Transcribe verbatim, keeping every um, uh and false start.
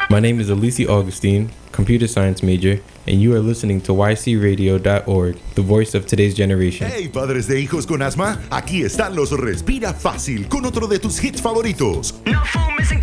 My name is Alicia Augustine, computer science major, and you are listening to y c radio dot org, the voice of today's generation. Hey, padres de hijos con asma, aquí están los Respira Fácil con otro de tus hits favoritos. No fumes en